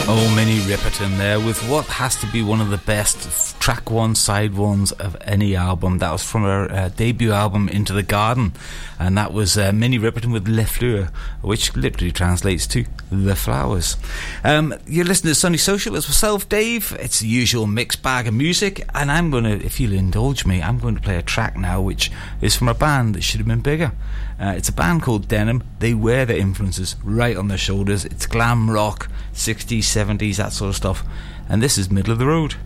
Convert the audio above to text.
Oh, Minnie Riperton there with what has to be one of the best track one, side ones of any album. That was from her debut album, Into the Garden, and that was Minnie Riperton with Les Fleurs, which literally translates to The Flowers. You're listening to Sunday Social. It's myself, Dave. It's the usual mixed bag of music, and I'm going to, if you'll indulge me, I'm going to play a track now which is from a band that should have been bigger. It's a band called Denim. They wear their influences right on their shoulders. It's glam rock, 60s, 70s, that sort of stuff. And this is Middle of the Road.